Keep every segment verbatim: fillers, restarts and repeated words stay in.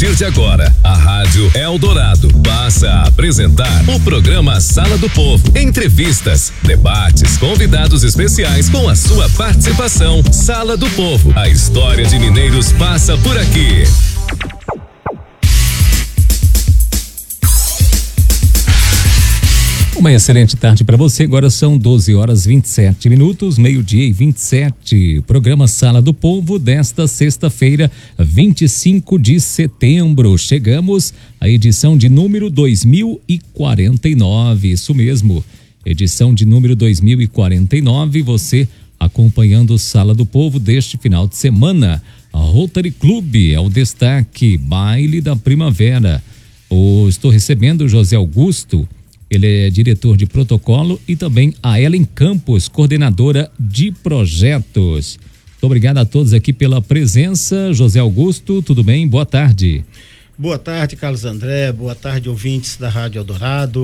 partir de agora, a Rádio Eldorado passa a apresentar o programa Sala do Povo. Entrevistas, debates, convidados especiais com a sua participação. Sala do Povo, a história de Mineiros passa por aqui. Uma excelente tarde para você. Agora são doze horas e vinte e sete minutos, meio-dia e vinte e sete. Programa Sala do Povo desta sexta-feira, vinte e cinco de setembro. Chegamos à edição de número dois mil e quarenta e nove. Isso mesmo, edição de número dois mil e quarenta e nove. Você acompanhando o Sala do Povo deste final de semana. A Rotary Club é o destaque, baile da primavera. Oh, estou recebendo o José Augusto. Ele é diretor de protocolo, e também a Ellen Campos, coordenadora de projetos. Muito obrigado a todos aqui pela presença. José Augusto, tudo bem? Boa tarde. Boa tarde, Carlos André. Boa tarde, ouvintes da Rádio Eldorado.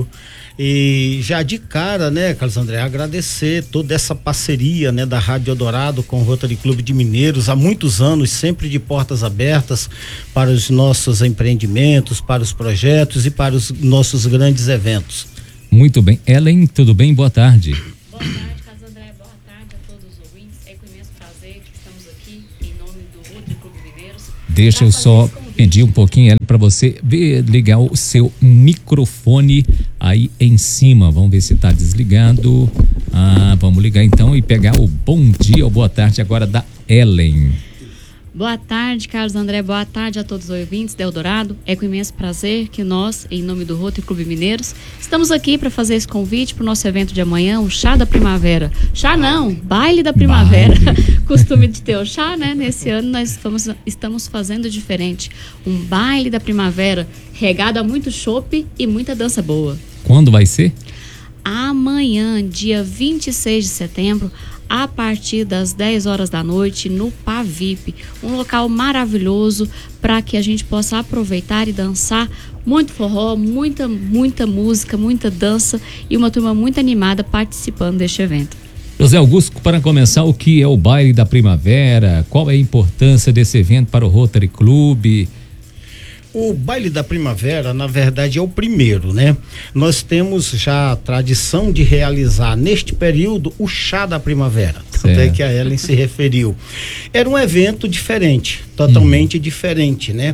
E já de cara, né, Carlos André, agradecer toda essa parceria, né, da Rádio Eldorado com o Rotary Clube de Mineiros há muitos anos, sempre de portas abertas para os nossos empreendimentos, para os projetos e para os nossos grandes eventos. Muito bem. Ellen, tudo bem? Boa tarde. Boa tarde, Carlos André. Boa tarde a todos os ouvintes. É com imenso prazer que estamos aqui em nome do Rotary Clube Mineiros. Deixa eu só pedir um pouquinho, Ellen, para você ver, ligar o seu microfone aí em cima. Vamos ver se está desligado. Ah, vamos ligar então e pegar o bom dia ou boa tarde agora da Ellen. Boa tarde, Carlos André. Boa tarde a todos os ouvintes da Eldorado. É com imenso prazer que nós, em nome do Rotary Clube Mineiros, estamos aqui para fazer esse convite para o nosso evento de amanhã, o Chá da Primavera. Chá não, Baile da Primavera. Baile. Costume de ter o chá, né? Nesse ano nós vamos, estamos fazendo diferente. Um Baile da Primavera, regado a muito chopp e muita dança boa. Quando vai ser? Amanhã, dia vinte e seis de setembro, a partir das dez horas da noite, no Pavip, um local maravilhoso para que a gente possa aproveitar e dançar. Muito forró, muita, muita música, muita dança e uma turma muito animada participando deste evento. José Augusto, para começar, o que é o Baile da Primavera? Qual é a importância desse evento para o Rotary Club? O Baile da Primavera, na verdade, é o primeiro, né? Nós temos já a tradição de realizar neste período o Chá da Primavera, até que a Ellen se referiu. Era um evento diferente, totalmente hum. diferente, né?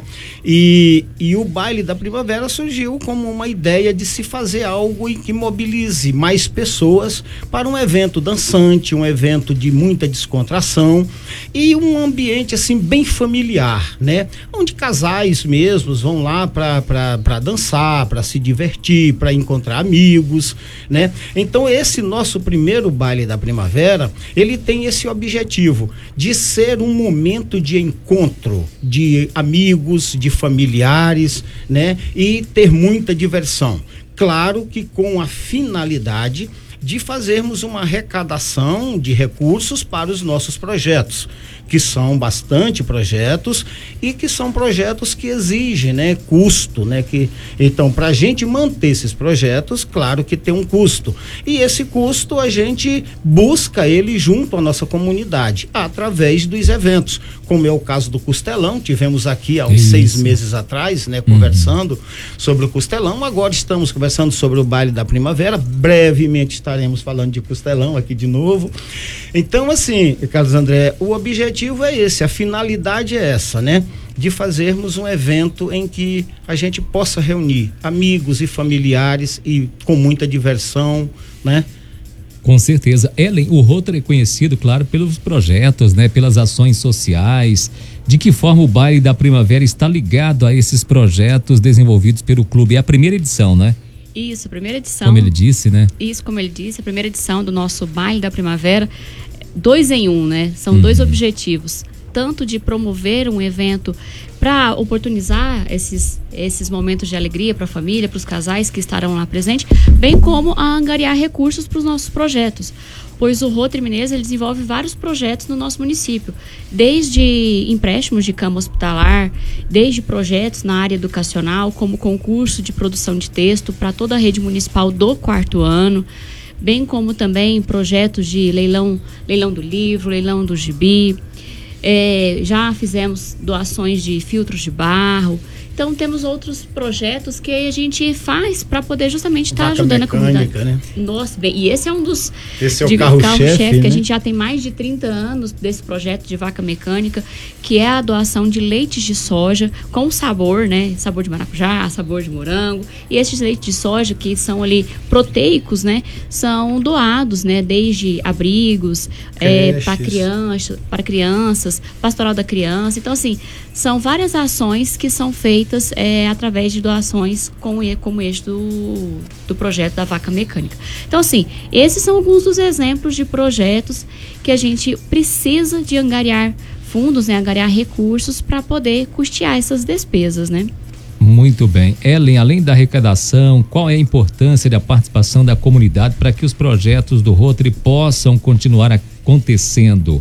E, e o Baile da Primavera surgiu como uma ideia de se fazer algo em que mobilize mais pessoas para um evento dançante, um evento de muita descontração e um ambiente assim bem familiar, né? Onde casais mesmo vão lá para dançar, para se divertir, para encontrar amigos, né? Então esse nosso primeiro Baile da Primavera, ele tem esse objetivo de ser um momento de encontro de amigos, de familiares, né? E ter muita diversão. Claro que com a finalidade de fazermos uma arrecadação de recursos para os nossos projetos, que são bastante projetos e que são projetos que exigem, né, custo, né, que então para a gente manter esses projetos, claro que tem um custo, e esse custo a gente busca ele junto à nossa comunidade através dos eventos, como é o caso do Costelão. Tivemos aqui há uns Isso. seis meses atrás, né, conversando uhum. sobre o Costelão. Agora estamos conversando sobre o Baile da Primavera. Brevemente estaremos falando de Costelão aqui de novo. Então, assim, Carlos André, o objetivo é esse, a finalidade é essa, né? De fazermos um evento em que a gente possa reunir amigos e familiares e com muita diversão, né? Com certeza. Ellen, o Rotary é conhecido, claro, pelos projetos, né? Pelas ações sociais. De que forma o Baile da Primavera está ligado a esses projetos desenvolvidos pelo clube? É a primeira edição, né? Isso, primeira edição. Como ele disse, né? Isso, como ele disse, a primeira edição do nosso Baile da Primavera, dois em um, né? São uhum. dois objetivos, tanto de promover um evento para oportunizar esses, esses momentos de alegria para a família, para os casais que estarão lá presentes, bem como a angariar recursos para os nossos projetos. Pois o Rotary Mineiros, ele desenvolve vários projetos no nosso município, desde empréstimos de cama hospitalar, desde projetos na área educacional, como concurso de produção de texto para toda a rede municipal do quarto ano, bem como também projetos de leilão, leilão do livro, leilão do gibi, É, já fizemos doações de filtros de barro. Então temos outros projetos que a gente faz para poder justamente estar tá ajudando a comunidade. Né? Nossa, bem, e esse é um dos esse é o carro-chefe, carro né? que a gente já tem mais de trinta anos desse projeto de vaca mecânica, que é a doação de leites de soja com sabor, né? Sabor de maracujá, sabor de morango. E esses leites de soja que são ali proteicos, né? São doados, né? Desde abrigos é, para crianças, para crianças, pastoral da criança. Então assim, são várias ações que são feitas É, através de doações como, como este do, do projeto da vaca mecânica. Então, assim, esses são alguns dos exemplos de projetos que a gente precisa de angariar fundos, né, angariar recursos para poder custear essas despesas, né? Muito bem. Ellen, além da arrecadação, qual é a importância da participação da comunidade para que os projetos do Rotary possam continuar acontecendo?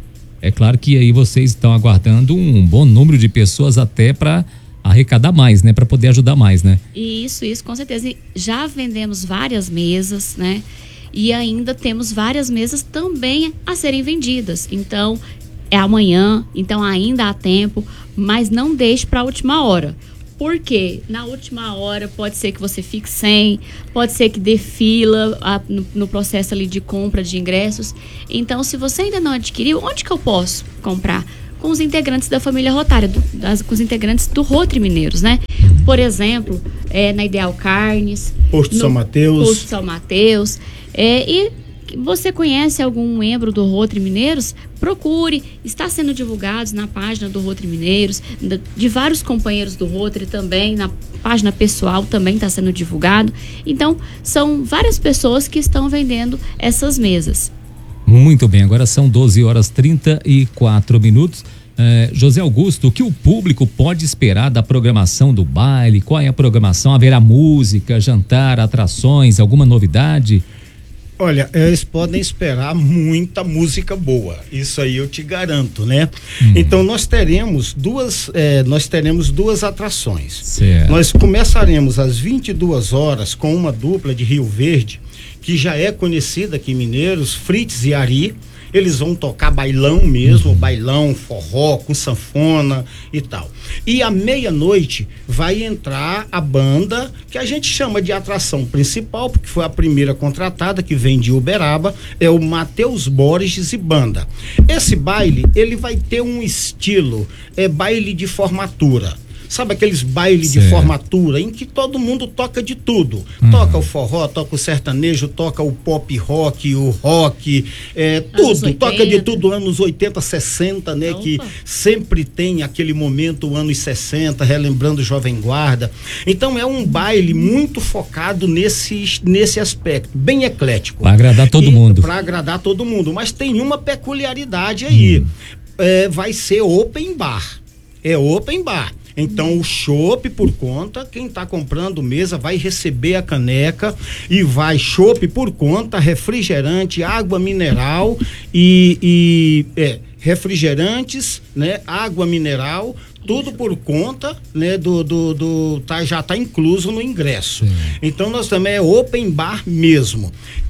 É claro que aí vocês estão aguardando um bom número de pessoas até para arrecadar mais, né? Para poder ajudar mais, né? Isso, isso, com certeza. E já vendemos várias mesas, né? E ainda temos várias mesas também a serem vendidas. Então, é amanhã, então ainda há tempo, mas não deixe para a última hora. Por quê? Na última hora pode ser que você fique sem, pode ser que dê fila a, no, no processo ali de compra de ingressos. Então, se você ainda não adquiriu, onde que eu posso comprar? Com os integrantes da família Rotária, do, das, com os integrantes do Rotary Mineiros, né? Por exemplo, é, na Ideal Carnes, Posto no São Mateus. Posto São Mateus. É, e você conhece algum membro do Rotary Mineiros? Procure, está sendo divulgados na página do Rotary Mineiros, de vários companheiros do Rotary também, na página pessoal também está sendo divulgado. Então, são várias pessoas que estão vendendo essas mesas. Muito bem, agora são doze horas e trinta e quatro minutos. É, José Augusto, o que o público pode esperar da programação do baile? Qual é a programação? Haverá música, jantar, atrações, alguma novidade? Olha, eles podem esperar muita música boa, isso aí eu te garanto, né? Hum. Então nós teremos duas, é, nós teremos duas atrações. Certo. Nós começaremos às vinte e duas horas com uma dupla de Rio Verde, que já é conhecida aqui em Mineiros, Fritz e Ari. Eles vão tocar bailão mesmo, uhum. bailão, forró, com sanfona e tal. E à meia-noite vai entrar a banda, que a gente chama de atração principal, porque foi a primeira contratada, que vem de Uberaba, é o Matheus Borges e Banda. Esse baile, ele vai ter um estilo, é baile de formatura. Sabe aqueles bailes de formatura em que todo mundo toca de tudo? Uhum. Toca o forró, toca o sertanejo, toca o pop rock, o rock, é, tudo, toca de tudo, anos oitenta, sessenta, né? Opa. Que sempre tem aquele momento, anos sessenta, relembrando o Jovem Guarda. Então é um baile muito focado nesse, nesse aspecto, bem eclético. Para agradar todo e, mundo. Para agradar todo mundo, mas tem uma peculiaridade aí, hum. é, vai ser open bar, é open bar. Então o chopp por conta, quem está comprando mesa vai receber a caneca e vai chopp por conta, refrigerante, água mineral e, e é, refrigerantes, né, água mineral, tudo por conta, né, do, do, do tá, já está incluso no ingresso. Sim. Então nós também é open bar mesmo.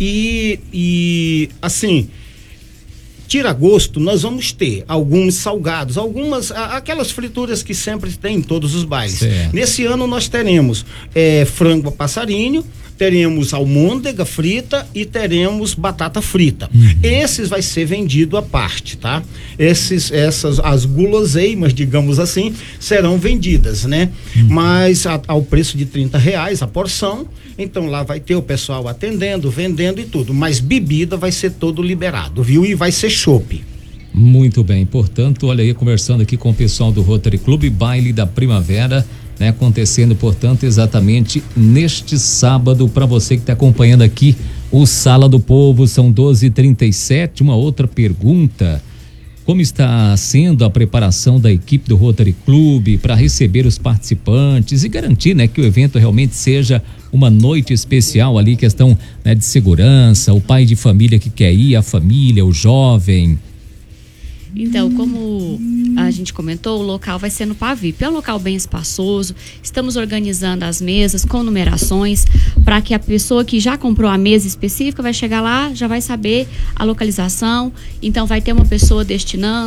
E, e assim, tira gosto, nós vamos ter alguns salgados, algumas, aquelas frituras que sempre tem em todos os bailes. Certo. Nesse ano nós teremos é, frango a passarinho, teremos almôndega frita e teremos batata frita. Uhum. Esses vai ser vendido à parte, tá? Esses, essas, as guloseimas, digamos assim, serão vendidas, né? Uhum. Mas a, ao preço de trinta reais a porção. Então lá vai ter o pessoal atendendo, vendendo e tudo. Mas bebida vai ser todo liberado, viu? E vai ser chopp. Muito bem. Portanto, olha aí, conversando aqui com o pessoal do Rotary Clube, baile da primavera, né, acontecendo, portanto, exatamente neste sábado, para você que está acompanhando aqui o Sala do Povo. São doze e trinta e sete. Uma outra pergunta: como está sendo a preparação da equipe do Rotary Clube para receber os participantes e garantir, né, que o evento realmente seja uma noite especial ali, questão, né, de segurança, o pai de família que quer ir, a família, o jovem? Então, como a gente comentou, o local vai ser no Pavip. É um local bem espaçoso. Estamos organizando as mesas com numerações para que a pessoa que já comprou a mesa específica vai chegar lá, já vai saber a localização. Então, vai ter uma pessoa destinando,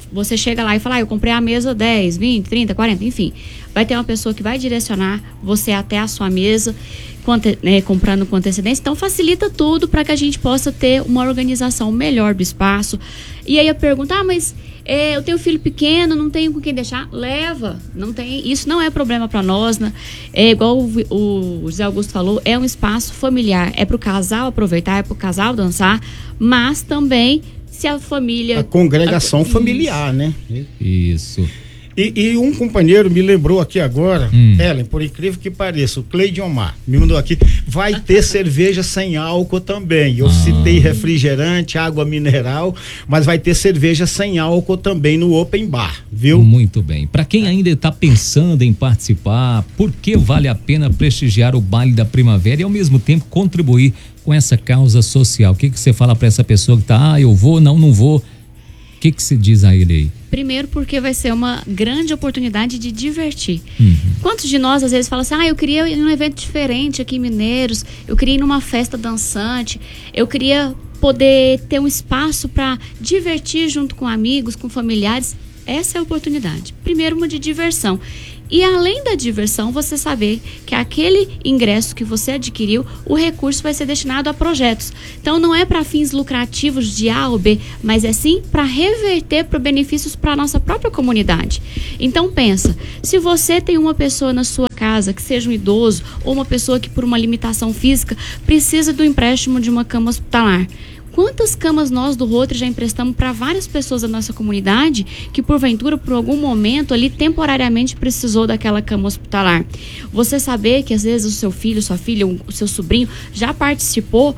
você chega lá e fala, ah, eu comprei a mesa dez, vinte, trinta, quarenta, enfim. Vai ter uma pessoa que vai direcionar você até a sua mesa, com ante, né, comprando com antecedência. Então, facilita tudo para que a gente possa ter uma organização melhor do espaço. E aí eu pergunto, ah, mas é, eu tenho filho pequeno, não tenho com quem deixar. Leva, não tem, isso não é problema para nós, né? É igual o, o José Augusto falou, é um espaço familiar, é para o casal aproveitar, é para o casal dançar, mas também se a família... A congregação a, familiar, né? Isso. E, e um companheiro me lembrou aqui agora, hum. Ellen, por incrível que pareça, o Cleiton Omar me mandou aqui, vai ter cerveja sem álcool também. Eu ah. citei refrigerante, água mineral, mas vai ter cerveja sem álcool também no Open Bar, viu? Muito bem. Para quem ainda está pensando em participar, por que vale a pena prestigiar o Baile da Primavera e ao mesmo tempo contribuir com essa causa social? O que que você fala para essa pessoa que tá, ah, eu vou, não, não vou? O que que se diz a ele aí? Primeiro porque vai ser uma grande oportunidade de divertir. Uhum. Quantos de nós às vezes falam assim, ah, eu queria ir num evento diferente aqui em Mineiros, eu queria ir numa festa dançante, eu queria poder ter um espaço para divertir junto com amigos, com familiares. Essa é a oportunidade. Primeiro, uma de diversão. E além da diversão, você saber que aquele ingresso que você adquiriu, o recurso vai ser destinado a projetos. Então não é para fins lucrativos de A ou B, mas é sim para reverter para benefícios para a nossa própria comunidade. Então pensa, se você tem uma pessoa na sua casa, que seja um idoso ou uma pessoa que por uma limitação física precisa do empréstimo de uma cama hospitalar, quantas camas nós do Rotary já emprestamos para várias pessoas da nossa comunidade que porventura, por algum momento ali, temporariamente precisou daquela cama hospitalar? Você saber que às vezes o seu filho, sua filha, o seu sobrinho já participou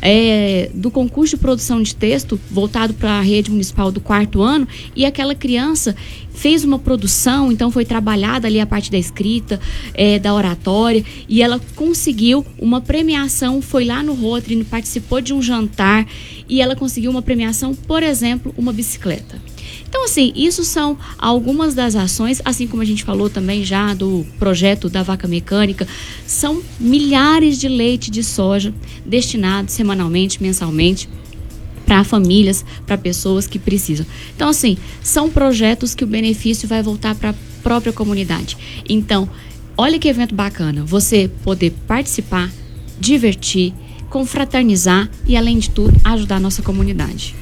é, do concurso de produção de texto voltado para a rede municipal do quarto ano e aquela criança fez uma produção, então foi trabalhada ali a parte da escrita, é, da oratória, e ela conseguiu uma premiação, foi lá no Rotary, participou de um jantar e ela conseguiu uma premiação, por exemplo, uma bicicleta. Então, assim, isso são algumas das ações, assim como a gente falou também já do projeto da vaca mecânica, são milhares de leite de soja destinados semanalmente, mensalmente, para famílias, para pessoas que precisam. Então, assim, são projetos que o benefício vai voltar para a própria comunidade. Então, olha que evento bacana, você poder participar, divertir, confraternizar e, além de tudo, ajudar a nossa comunidade.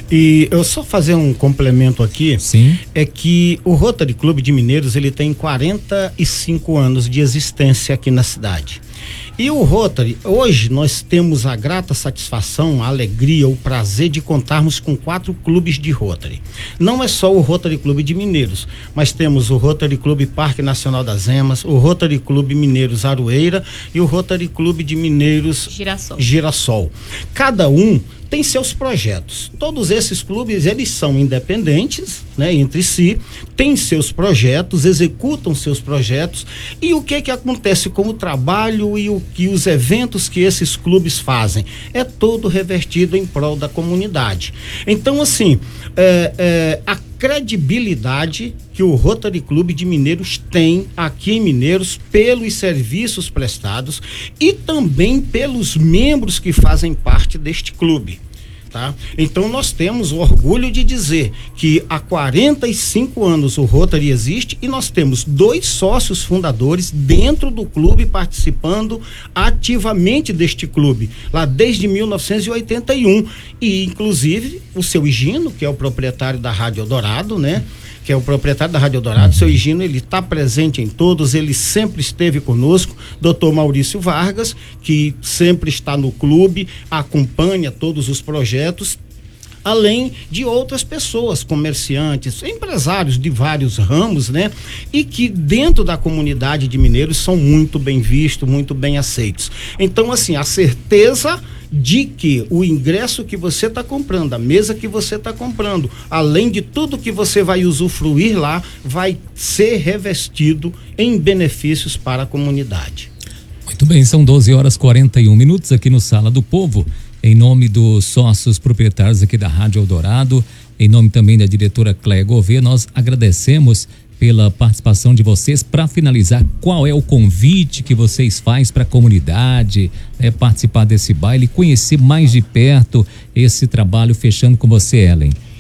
E eu só fazer um complemento aqui. Sim. É que o Rotary Clube de Mineiros, ele tem quarenta e cinco anos de existência aqui na cidade. E o Rotary, hoje nós temos a grata satisfação, a alegria, o prazer de contarmos com quatro clubes de Rotary. Não é só o Rotary Clube de Mineiros, mas temos o Rotary Clube Parque Nacional das Emas, o Rotary Clube Mineiros Aroeira e o Rotary Clube de Mineiros Girassol. Girassol. Cada um tem seus projetos. Todos esses clubes, eles são independentes, né, entre si, têm seus projetos, executam seus projetos, e o que que acontece com o trabalho e o que os eventos que esses clubes fazem? É todo revertido em prol da comunidade. Então, assim, é, é, a credibilidade que o Rotary Clube de Mineiros tem aqui em Mineiros pelos serviços prestados e também pelos membros que fazem parte deste clube. Tá? Então nós temos o orgulho de dizer que há quarenta e cinco anos o Rotary existe e nós temos dois sócios fundadores dentro do clube participando ativamente deste clube, lá desde mil novecentos e oitenta e um, e inclusive o seu Higino, que é o proprietário da Rádio Eldorado, né? que é o proprietário da Rádio Eldorado, seu Higino, ele está presente em todos, ele sempre esteve conosco, doutor Maurício Vargas, que sempre está no clube, acompanha todos os projetos, além de outras pessoas, comerciantes, empresários de vários ramos, né? E que dentro da comunidade de Mineiros são muito bem vistos, muito bem aceitos. Então, assim, a certeza de que o ingresso que você está comprando, a mesa que você está comprando, além de tudo que você vai usufruir lá, vai ser revestido em benefícios para a comunidade. Muito bem, são doze horas e quarenta e um minutos aqui no Sala do Povo. Em nome dos sócios proprietários aqui da Rádio Eldorado, em nome também da diretora Cléia Gouveia, nós agradecemos pela participação de vocês. Para finalizar, qual é o convite que vocês fazem para a comunidade, né, participar desse baile, conhecer mais de perto esse trabalho, fechando com você, Ellen?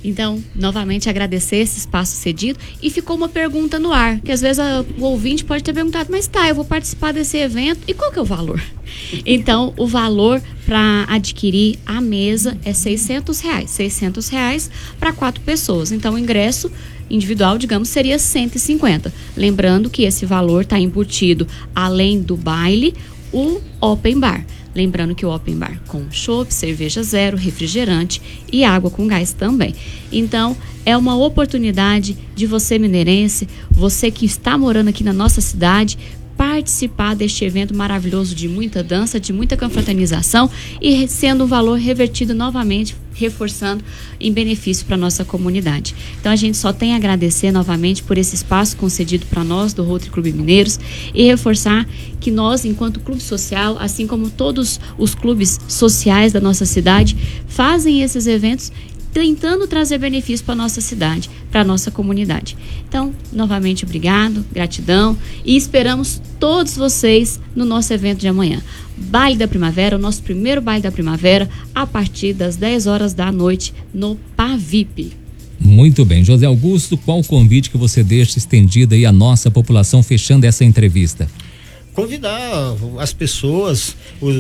Então, novamente agradecer esse espaço cedido, e ficou uma pergunta no ar, que às vezes a, o ouvinte pode ter perguntado, mas tá, eu vou participar desse evento, e qual que é o valor? Então, o valor para adquirir a mesa é seiscentos reais, seiscentos reais para quatro pessoas. Então, o ingresso individual, digamos, seria cento e cinquenta. Lembrando que esse valor está embutido, além do baile, o open bar. Lembrando que o open bar com chopp, cerveja zero, refrigerante e água com gás também. Então, é uma oportunidade de você, mineirense, você que está morando aqui na nossa cidade, participar deste evento maravilhoso de muita dança, de muita confraternização e sendo um valor revertido novamente, reforçando em benefício para a nossa comunidade. Então a gente só tem a agradecer novamente por esse espaço concedido para nós do Rotary Clube Mineiros e reforçar que nós, enquanto clube social, assim como todos os clubes sociais da nossa cidade, fazem esses eventos tentando trazer benefício para a nossa cidade, para a nossa comunidade. Então, novamente, obrigado, gratidão, e esperamos todos vocês no nosso evento de amanhã. Baile da Primavera, o nosso primeiro baile da primavera, a partir das dez horas da noite, no Pavip. Muito bem. José Augusto, qual o convite que você deixa estendido aí à nossa população, fechando essa entrevista? Convidar as pessoas,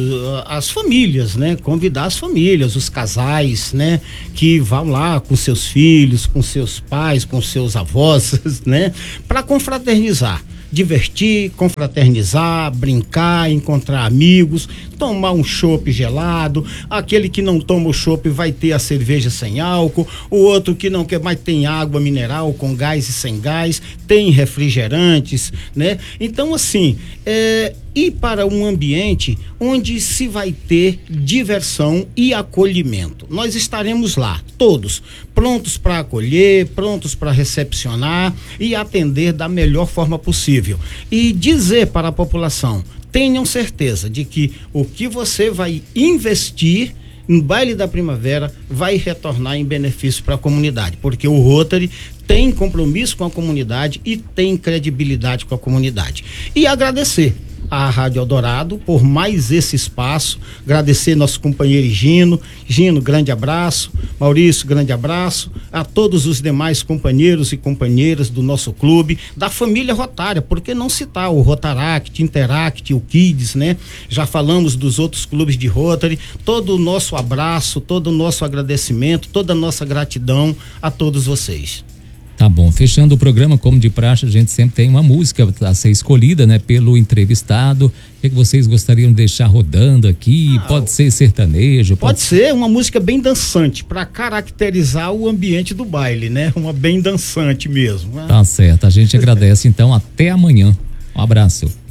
as famílias, né? Convidar as famílias, os casais, né? Que vão lá com seus filhos, com seus pais, com seus avós, né? Para confraternizar. Divertir, confraternizar, brincar, encontrar amigos, tomar um chopp gelado. Aquele que não toma o chopp vai ter a cerveja sem álcool, o outro que não quer mais tem água mineral com gás e sem gás, tem refrigerantes, né? Então, assim, é, ir para um ambiente onde se vai ter diversão e acolhimento. Nós estaremos lá, todos, prontos para acolher, prontos para recepcionar e atender da melhor forma possível. E dizer para a população, tenham certeza de que o que você vai investir no Baile da Primavera vai retornar em benefício para a comunidade, porque o Rotary tem compromisso com a comunidade e tem credibilidade com a comunidade. E agradecer à Rádio Eldorado por mais esse espaço, agradecer nosso companheiro Gino. Gino, grande abraço. Maurício, grande abraço. A todos os demais companheiros e companheiras do nosso clube, da família Rotária, por que não citar o Rotaract, Interact, o Kids, né? Já falamos dos outros clubes de Rotary. Todo o nosso abraço, todo o nosso agradecimento, toda a nossa gratidão a todos vocês. Tá bom, fechando o programa, como de praxe, a gente sempre tem uma música a ser escolhida, né, pelo entrevistado. O que, que vocês gostariam de deixar rodando aqui? Ah, pode ser sertanejo? Pode, pode ser uma música bem dançante, para caracterizar o ambiente do baile, né? Uma bem dançante mesmo. Né? Tá certo, a gente agradece então, até amanhã. Um abraço.